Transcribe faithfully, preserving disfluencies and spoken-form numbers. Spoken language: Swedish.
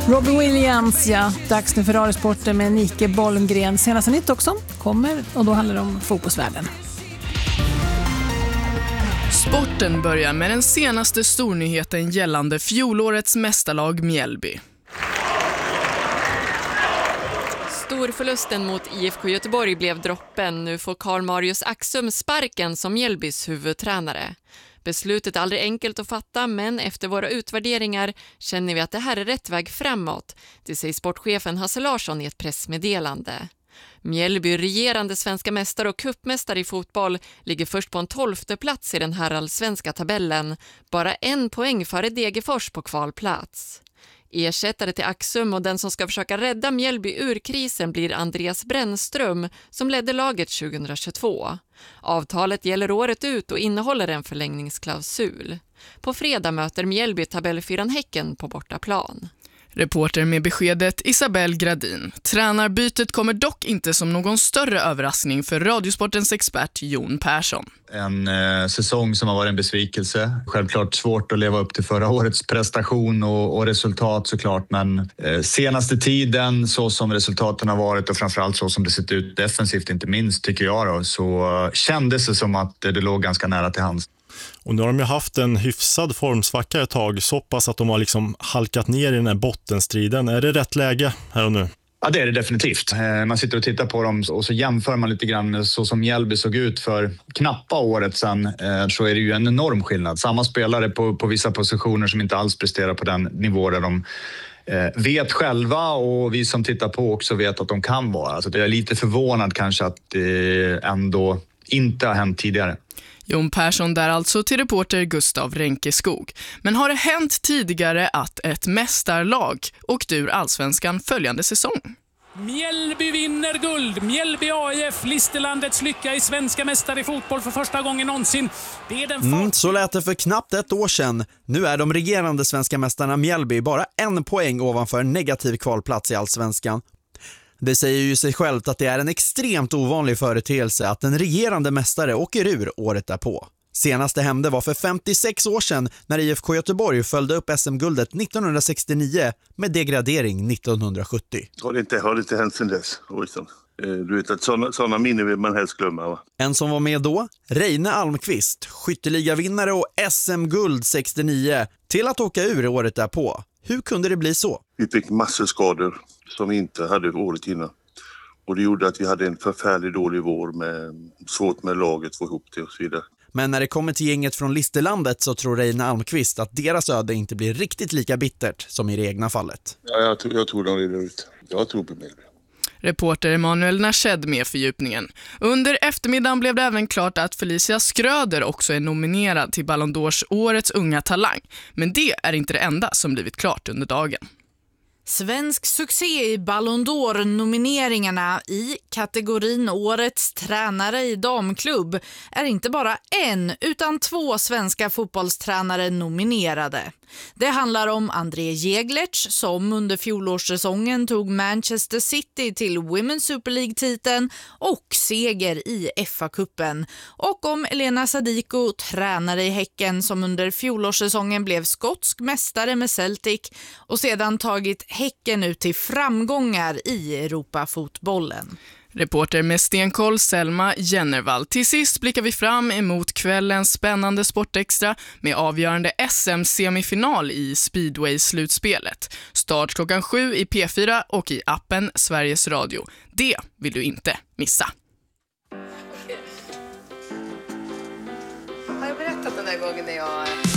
Robbie Williams, ja. Dags nu för Radiosporten med Nike Bollengren. Senaste nytt också kommer, och då handlar det om fotbollsvärlden. Sporten börjar med den senaste stornyheten gällande fjolårets mästarlag Mjällby. Storförlusten mot I F K Göteborg blev droppen. Nu får Karl Marius Axum sparken som Mjällbys huvudtränare. Beslutet är aldrig enkelt att fatta, men efter våra utvärderingar känner vi att det här är rätt väg framåt. Det säger sportchefen Hasse Larsson i ett pressmeddelande. Mjällby, regerande svenska mästare och cupmästare i fotboll, ligger först på en tolfte plats i den här allsvenska tabellen. Bara en poäng före Degerfors på kvalplats. Ersättare till Axum och den som ska försöka rädda Mjällby ur krisen blir Andreas Brännström som ledde laget tjugohundratjugotvå. Avtalet gäller året ut och innehåller en förlängningsklausul. På fredag möter Mjällby tabellfyran Häcken på bortaplan. Reporter med beskedet Isabelle Gradin. Tränarbytet kommer dock inte som någon större överraskning för Radiosportens expert Jon Persson. En eh, säsong som har varit en besvikelse. Självklart svårt att leva upp till förra årets prestation och, och resultat såklart. Men eh, senaste tiden så som resultaten har varit och framförallt så som det sett ut defensivt inte minst tycker jag då, så eh, kändes det som att det låg ganska nära till hands. Och nu har de ju haft en hyfsad formsvacka ett tag, så pass att de har liksom halkat ner i den här bottenstriden. Är det rätt läge här och nu? Ja, det är det definitivt. Man sitter och tittar på dem och så jämför man lite grann med så som Mjällby såg ut för knappa året sedan, så är det ju en enorm skillnad. Samma spelare på, på vissa positioner som inte alls presterar på den nivå där de vet själva och vi som tittar på också vet att de kan vara. Alltså det är lite förvånad kanske att det ändå inte har hänt tidigare. Jon Persson där alltså till reporter Gustav Ränkeskog. Men har det hänt tidigare att ett mästarlag åkt ur allsvenskan följande säsong? Mjällby vinner guld. Mjällby A I F, Listerlandets lycka i svenska mästare i fotboll för första gången någonsin. Det är den fart- mm, så lät det för knappt ett år sedan. Nu är de regerande svenska mästarna Mjällby bara en poäng ovanför negativ kvalplats i allsvenskan. Det säger ju sig självt att det är en extremt ovanlig företeelse att en regerande mästare åker ur året därpå. Senaste hände var för femtiosex år sedan när I F K Göteborg följde upp S M-guldet nittonhundrasextionio med degradering nittonhundrasjuttio. Har det inte, har det inte hänt sedan dess? Du vet att sådana, sådana minnen vill man helst glömma, va? En som var med då, Reine Almqvist, skytteligavinnare och S M-guld sextionio, till att åka ur året därpå. Hur kunde det bli så? Vi fick massor skador som vi inte hade året innan. Och det gjorde att vi hade en förfärligt dålig vår med svårt med laget få ihop det och så vidare. Men när det kommer till gänget från Listerlandet så tror Reine Almqvist att deras öde inte blir riktigt lika bittert som i det egna fallet. Ja, jag, tror, jag tror de reder ut. Jag tror på mig. Reporter Emanuel Nashed med fördjupningen. Under eftermiddagen blev det även klart att Felicia Skröder också är nominerad till Ballon d'Ors årets unga talang. Men det är inte det enda som blivit klart under dagen. Svensk succé i Ballon d'Or-nomineringarna i kategorin Årets tränare i damklubb är inte bara en utan två svenska fotbollstränare nominerade. Det handlar om André Jeglertz som under fjolårssäsongen tog Manchester City till Women's Super League-titeln och seger i F A-cupen. Och om Elena Sadiko, tränare i Häcken som under fjolårssäsongen blev skotsk mästare med Celtic och sedan tagit Häcken ut till framgångar i Europafotbollen. Reporter med stenkoll Selma Jennervall. Till sist blickar vi fram emot kvällens spännande Sportextra med avgörande S M-semifinal i Speedway-slutspelet. Start klockan sju i P fyra och i appen Sveriges Radio. Det vill du inte missa. Har jag berättat den där gången när jag...